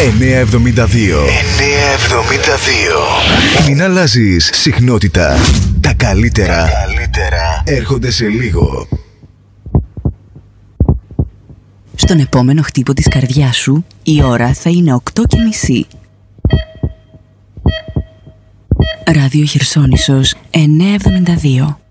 972. Μην αλλάζεις συχνότητα. Τα καλύτερα έρχονται σε λίγο. Στον επόμενο χτύπο της καρδιάς σου η ώρα θα είναι 8:30. Ράδιο Χερσόνησος 972.